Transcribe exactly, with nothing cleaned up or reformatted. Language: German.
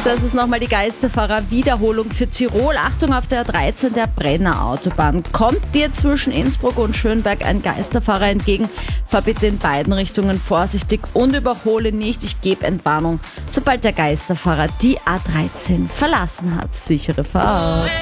Das ist nochmal die Geisterfahrer-Wiederholung für Tirol. Achtung, auf der A dreizehn der Brenner Autobahn. Kommt dir zwischen Innsbruck und Schönberg ein Geisterfahrer entgegen, fahr bitte in beiden Richtungen vorsichtig und überhole nicht. Ich gebe Entwarnung, sobald der Geisterfahrer die A dreizehn verlassen hat. Sichere Fahrt.